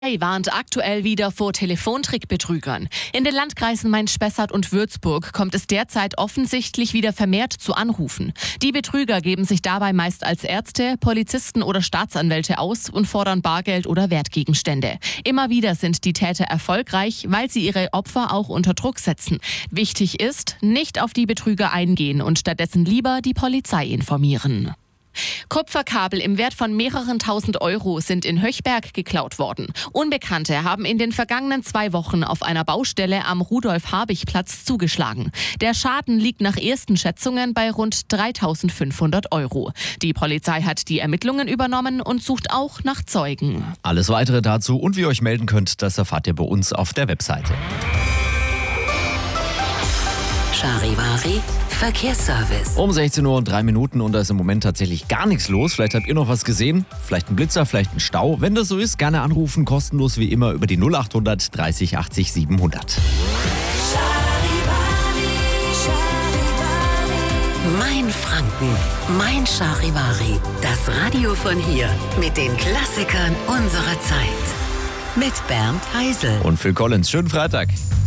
Warnt aktuell wieder vor Telefontrickbetrügern. In den Landkreisen Main-Spessart und Würzburg kommt es derzeit offensichtlich wieder vermehrt zu Anrufen. Die Betrüger geben sich dabei meist als Ärzte, Polizisten oder Staatsanwälte aus und fordern Bargeld oder Wertgegenstände. Immer wieder sind die Täter erfolgreich, weil sie ihre Opfer auch unter Druck setzen. Wichtig ist, nicht auf die Betrüger eingehen und stattdessen lieber die Polizei informieren. Kupferkabel im Wert von mehreren tausend Euro sind in Höchberg geklaut worden. Unbekannte haben in den vergangenen 2 Wochen auf einer Baustelle am Rudolf-Habich-Platz zugeschlagen. Der Schaden liegt nach ersten Schätzungen bei rund 3.500 Euro. Die Polizei hat die Ermittlungen übernommen und sucht auch nach Zeugen. Alles Weitere dazu und wie ihr euch melden könnt, das erfahrt ihr bei uns auf der Webseite. Charivari Verkehrsservice. Um 16:03 Uhr und da ist im Moment tatsächlich gar nichts los. Vielleicht habt ihr noch was gesehen, vielleicht ein Blitzer, vielleicht ein Stau. Wenn das so ist, gerne anrufen, kostenlos wie immer über die 0800 30 80 700. Mein Franken, mein Charivari. Das Radio von hier mit den Klassikern unserer Zeit. Mit Bernd Heisel. Und Phil Collins, schönen Freitag.